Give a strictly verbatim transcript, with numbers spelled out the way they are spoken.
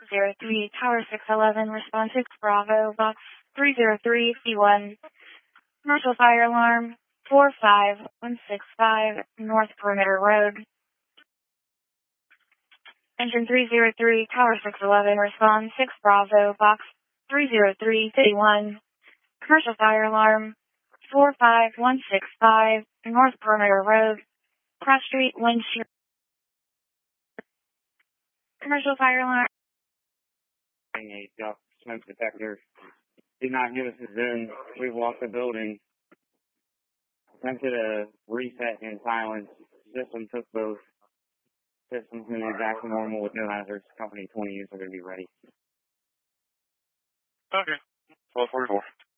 zero three, Tower six eleven, response six Bravo, box three zero three C one. Commercial fire alarm four five one six five, North Perimeter Road. Engine three zero three, Tower six eleven, response six Bravo, box three zero three C one. Commercial fire alarm four five one six five, North Perimeter Road. Cross Street, Windshield. Commercial fire alarm. A smoke detector did not give us a zoom. We walked the building, attempted a reset in silence. System took both systems in exact normal with no hazards. Company twenty units are going to be ready. Okay. twelve forty-four.